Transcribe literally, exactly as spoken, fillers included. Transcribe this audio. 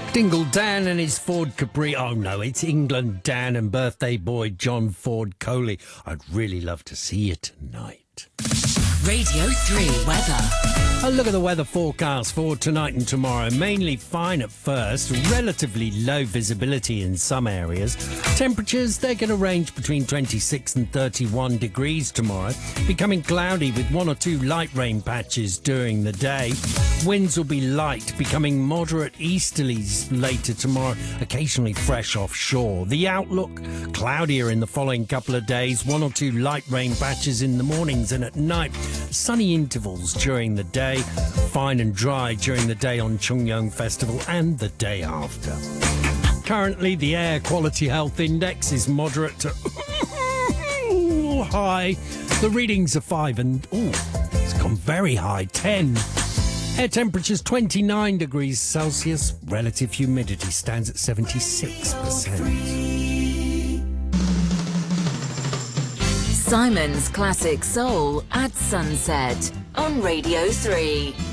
Dingle Dan and his Ford Capri. Oh no, it's England Dan and birthday boy John Ford Coley. I'd really love to see you tonight. Radio three weather. A look at the weather forecast for tonight and tomorrow. Mainly fine at first, relatively low visibility in some areas. Temperatures, they're going to range between twenty-six and thirty-one degrees tomorrow. Becoming cloudy with one or two light rain patches during the day. Winds will be light, becoming moderate easterlies later tomorrow, occasionally fresh offshore. The outlook, cloudier in the following couple of days. One or two light rain patches in the mornings and at night. Sunny intervals during the day. Fine and dry during the day on Chungyong Festival and the day after. Currently, the Air Quality Health Index is moderate to high. The readings are five and, oh, it's gone very high, ten. Air temperature's twenty-nine degrees Celsius. Relative humidity stands at seventy-six percent. Simon's Classic Soul at sunset on Radio three.